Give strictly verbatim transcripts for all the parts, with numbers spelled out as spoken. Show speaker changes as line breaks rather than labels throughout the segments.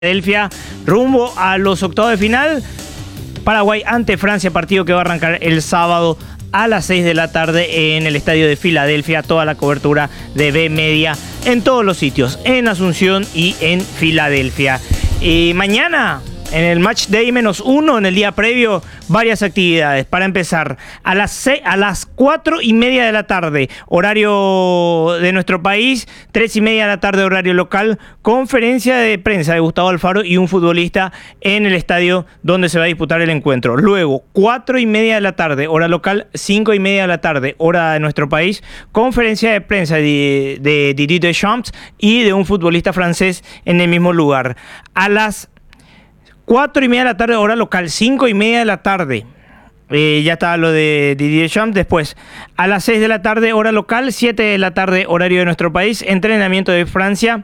Filadelfia rumbo a los octavos de final. Paraguay ante Francia, partido que va a arrancar el sábado a las seis de la tarde en el estadio de Filadelfia. Toda la cobertura de B Media en todos los sitios, en Asunción y en Filadelfia. Y mañana, en el Match Day menos uno, en el día previo, varias actividades. Para empezar, a las, seis, a las cuatro y media de la tarde, horario de nuestro país, tres y media de la tarde, horario local, conferencia de prensa de Gustavo Alfaro y un futbolista en el estadio donde se va a disputar el encuentro. Luego, cuatro y media de la tarde, hora local, cinco y media de la tarde, hora de nuestro país, conferencia de prensa de, de Didier Deschamps y de un futbolista francés en el mismo lugar. A las cuatro y media de la tarde, hora local, cinco y media de la tarde. Eh, ya está lo de Didier Deschamps. Después, a las seis de la tarde, hora local, siete de la tarde, horario de nuestro país, entrenamiento de Francia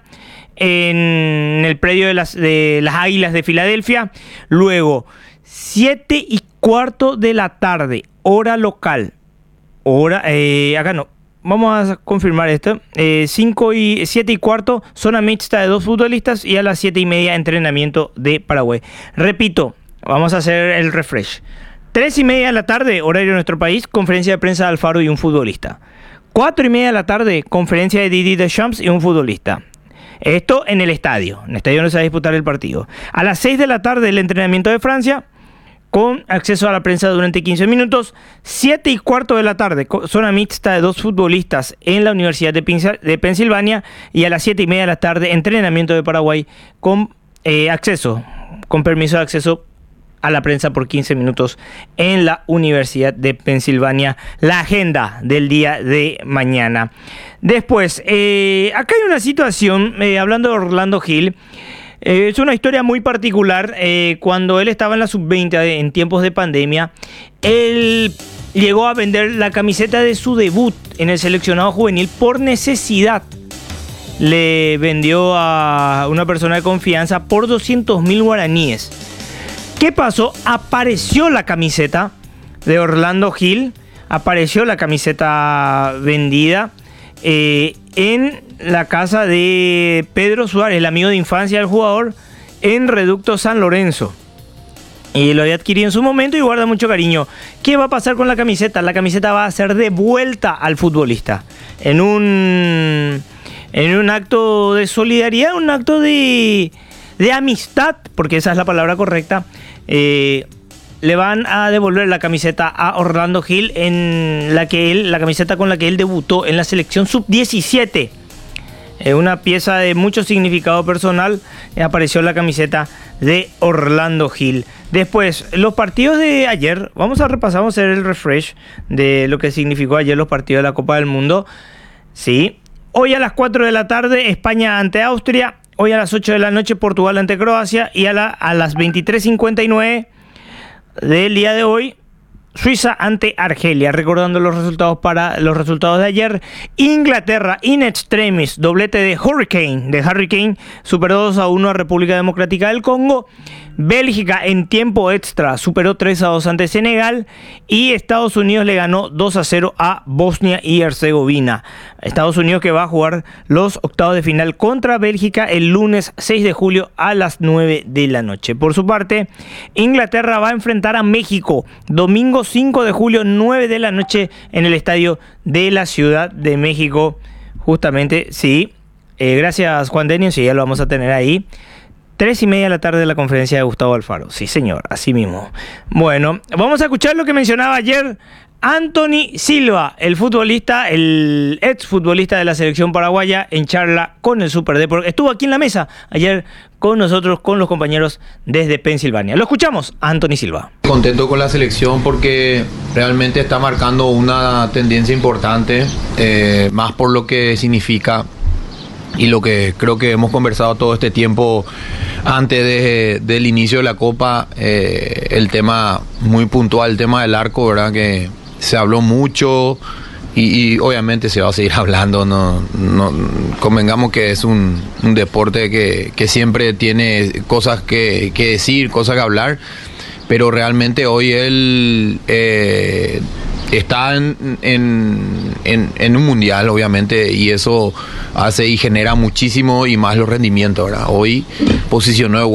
en el predio de las, de las Águilas de Filadelfia. Luego, siete y cuarto de la tarde, hora local. Hora, eh, acá no. Vamos a confirmar esto. Eh, cinco y siete y cuarto, zona mixta de dos futbolistas, y a las siete y media, entrenamiento de Paraguay. Repito, vamos a hacer el refresh. Tres y media de la tarde, horario de nuestro país, conferencia de prensa de Alfaro y un futbolista. Cuatro y media de la tarde, conferencia de Didier Deschamps y un futbolista. Esto en el estadio, en el estadio donde se va a disputar el partido. A las seis de la tarde, el entrenamiento de Francia, con acceso a la prensa durante quince minutos. Siete y cuarto de la tarde, zona mixta de dos futbolistas en la Universidad de, de Pensilvania. Y a las siete y media de la tarde, entrenamiento de Paraguay con eh, acceso, con permiso de acceso a la prensa por quince minutos en la Universidad de Pensilvania. La agenda del día de mañana. Después, eh, acá hay una situación, eh, hablando de Orlando Gil. Eh, es una historia muy particular. Eh, cuando él estaba en la sub veinte en tiempos de pandemia, él llegó a vender la camiseta de su debut en el seleccionado juvenil por necesidad. Le vendió a una persona de confianza por doscientos mil guaraníes. ¿Qué pasó? Apareció la camiseta de Orlando Gil, apareció la camiseta vendida eh, en la casa de Pedro Suárez, el amigo de infancia del jugador, en Reducto San Lorenzo. Y lo había adquirido en su momento y guarda mucho cariño. ¿Qué va a pasar con la camiseta? La camiseta va a ser devuelta al futbolista en un, en un acto de solidaridad, un acto de, de amistad, porque esa es la palabra correcta. Eh, le van a devolver la camiseta a Orlando Gil, en la que él, la camiseta con la que él debutó en la selección sub diecisiete. Eh, una pieza de mucho significado personal. Eh, apareció la camiseta de Orlando Gil. Después, los partidos de ayer. Vamos a repasar, vamos a hacer el refresh de lo que significó ayer los partidos de la Copa del Mundo. Sí. Hoy a las cuatro de la tarde, España ante Austria. Hoy a las ocho de la noche, Portugal ante Croacia. Y a, la, a las veintitrés cincuenta y nueve del día de hoy, Suiza ante Argelia. Recordando los resultados para los resultados de ayer: Inglaterra in extremis, doblete de Hurricane, de Harry Kane, superó dos a uno a República Democrática del Congo. Bélgica en tiempo extra superó tres a dos ante Senegal. Y Estados Unidos le ganó dos a cero a Bosnia y Herzegovina. Estados Unidos que va a jugar los octavos de final contra Bélgica el lunes seis de julio a las nueve de la noche. Por su parte, Inglaterra va a enfrentar a México domingo cinco de julio, nueve de la noche, en el estadio de la Ciudad de México. Justamente, sí. Eh, gracias, Juan Denio. Sí, ya lo vamos a tener ahí. Tres y media de la tarde de la conferencia de Gustavo Alfaro. Sí, señor, así mismo. Bueno, vamos a escuchar lo que mencionaba ayer Anthony Silva, el futbolista, el ex futbolista de la selección paraguaya, en charla con el Super Deport. Estuvo aquí en la mesa ayer con nosotros, con los compañeros desde Pensilvania. Lo escuchamos, Anthony Silva.
Contento con la selección porque realmente está marcando una tendencia importante, eh, más por lo que significa y lo que creo que hemos conversado todo este tiempo antes de, del inicio de la Copa. Eh, el tema muy puntual, el tema del arco, ¿verdad? Que se habló mucho y, y obviamente se va a seguir hablando. No, no convengamos que es un, un deporte que, que siempre tiene cosas que, que decir, cosas que hablar, pero realmente hoy él eh, está en, en, en, en un mundial, obviamente, y eso hace y genera muchísimo y más los rendimientos, ¿verdad? Hoy posicionó